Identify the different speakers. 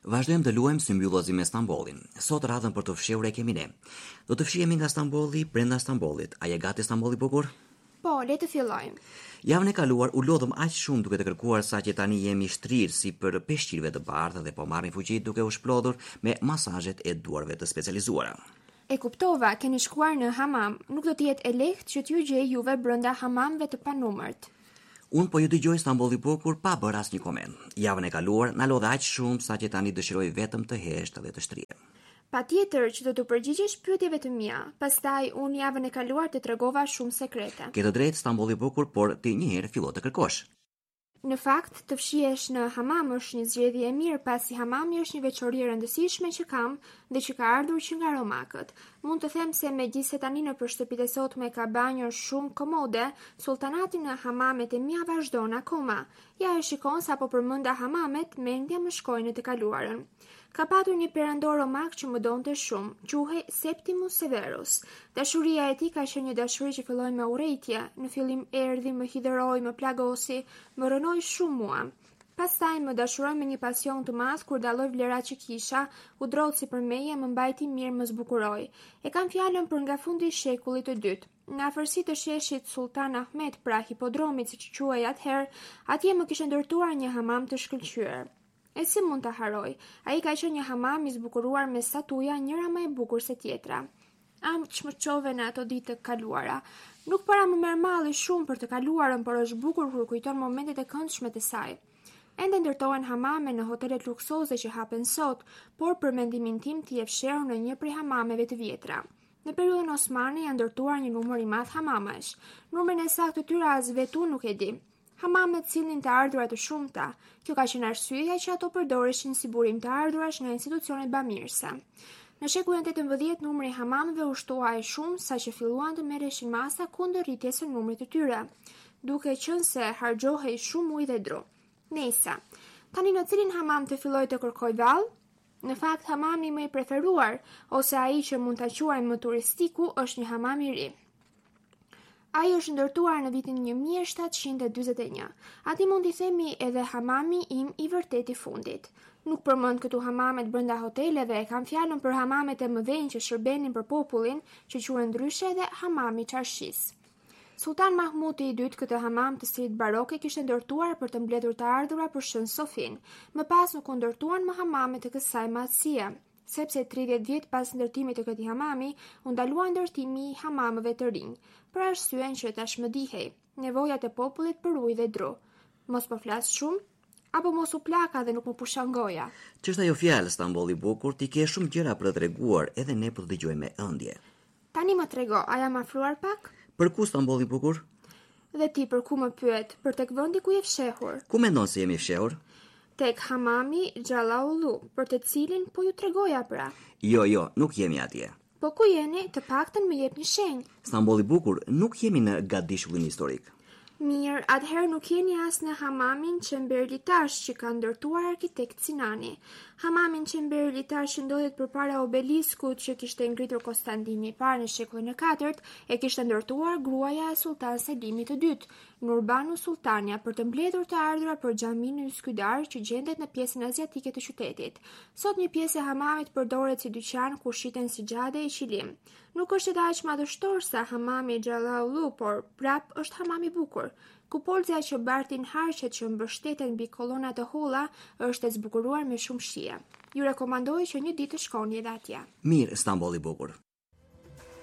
Speaker 1: Vazhdojmë të luajmë si mbyllozi me Stambollin. Sot radhën për të fshehur e kemi ne. Do të fshihemi nga Stambolli brenda Stambollit. A je gati Stambolli bukur?
Speaker 2: Po, le të fillojmë.
Speaker 1: Javën e kaluar u lodhëm aq shumë duke të kërkuar sa që tani jemi shtrirë si për peshqirëve të bardhë dhe po marrin fuqi duke u shplodhur me masazhet e duarve të specializuara.
Speaker 2: E kuptova, keni shkuar në hamam. Nuk do të jetë e lehtë që t'ju gjej juve brenda hamamve të panumërt.
Speaker 1: Unë po ju dëgjoj Stambolli bukur pa bërë asnjë koment. Javën e kaluar na lodha aq shumë sa që tani dëshiroj vetëm të heshtë dhe të shtrihem.
Speaker 2: Patjetër që do të përgjigjesh pyetjeve të mia. Pastaj unë javën e kaluar të tregova shumë sekrete.
Speaker 1: Ke të drejtë Stambolli bukur, por ti një herë fillo të kërkosh.
Speaker 2: Në fakt, të fshihesh në hamam është një zgjedhje e mirë pasi hamami është një veçori e rëndësishme që kam dhe që ka ardhur që nga romakët. Mund të them se megjithëse tani në shtëpitë e sotme ka banjo shumë komode, sultanati në hamamet e mia vazhdon akoma. Ja e shikon sa po përmenda hamamet, mendja më shkoi në të kaluarën. Ka patur një perandor romak që më donte shumë, quhej Septimus Severus. Dashuria e tij ka qenë një dashuri që filloi me urrejtje. Në fillim erdhi, më hidheroi, më plagosi, më rënoi shumë mua. Pastaj më dashuroi me një pasion të madh kur dalloi vlerat që kisha, u drodhsi për meje, më mbajti mirë, më zbukuroi. E kam fjalën për nga fundi i shekullit të dytë. Në afërsi të sheshit Sultan Ahmet, pra hipodromit siç quhej atëherë, atje më kishte ndërtuar një hamam të shkëlqyer. E si mund të haroj, a i ka qenë një hamam i zbukuruar me statuja njëra më e bukur se tjetra. Që më qove në ato ditë të kaluara. Nuk para më merr malli shumë për të kaluarën, por është bukur kur kujton momentet e këndshme të saj. Ende ndërtohen hamame në hotelet luksoze që hapen sot, por për mendimin tim të je fshehur në një prej hamameve të vjetra. Në periudhën osmane janë ndërtuar një numër i madh hamamesh. Numrin e saktë të tyre as vetu nuk e di. Hamamet sillnin të ardhurat të shumta. Kjo ka qenë arsyeja që ato përdoreshin si burim të ardhurash nga institucionet bamirëse. Në shekullin 18 numri i hamameve u shtoa aq shumë sa që filluan të merreshin masa kundër rritjes së numrit të tyre, duke qenë se harxhohej shumë ujë dhe dru. Nesa, tani në cilin hamam të filloj të kërkoj vallë? Në fakt, hamami më i preferuar, ose ai që mund ta quajmë më turistiku, është një hamam i ri. Ai është ndërtuar në vitin 1741. Ati mund t'i themi edhe hamami im i vërtet i fundit. Nuk përmend këtu hamamet brenda hoteleve, kam fjalën për hamamet e mëdhenj që shërbenin për popullin, që quhen ndryshe edhe hamami Çarshis. Sultan Mahmuti i dytë këtë hamam të stilit baroke kishte ndërtuar për të mbledhur të ardhurat për Shën Sofin. Më pas nuk u ndërtuan më hamame të kësaj madhësie, sepse 30 vjet pas ndërtimit të këtij hamami, u ndalua ndërtimi i hamameve të rinj, për arsyen që tashmë dihej nevojat e popullit për ujë dhe dru. Mos po flas shumë, apo mos u plaka dhe nuk më pushon goja.
Speaker 1: Ç'është ajo fjalë Stambolli bukur, ti ke shumë gjëra për të treguar, edhe ne po të dëgjojmë me ëndje.
Speaker 2: Tani më trego, a jam afruar pak?
Speaker 1: Për ku Stambolli bukur?
Speaker 2: Dhe ti për ku më pyet? Për tek vendi ku je fshehur?
Speaker 1: Ku mendon se jemi fshehur?
Speaker 2: Tek hamami Xhallaulu, për të cilin po ju tregoja pra.
Speaker 1: Jo, nuk jemi atje.
Speaker 2: Po ku jeni, të paktën më jep një shenjë.
Speaker 1: Stambolli bukur, nuk jemi në gadishullin historik.
Speaker 2: Mirë, atëherë nuk jeni as në hamamin Çemberlitash që ka ndërtuar arkitekt Sinani. Hamamin Çemberlitash që ndodhet përpara obeliskut që kishte ngritur Konstantini i parë në shekullin e 4, e kishte ndërtuar gruaja e Sultan Selimit të dytë, Nurbanu Sultania, për të mbledhur të ardhurat për xhaminë në Yskydar që gjendet në pjesën aziatike të qytetit. Sot një pjesë e hamamit përdoret si dyqan ku shiten sigjade e qilim. Nuk është edhe aq madhështor sa hamami Xhallaulu, por prap është hamam i bukur. Kupolza që bartin harqet që mbështeten mbi kolona të holla është e zbukuruar me shumë shije. Ju rekomandoj që një ditë të shkoni edhe atje.
Speaker 1: Mirë, Stambolli bukur.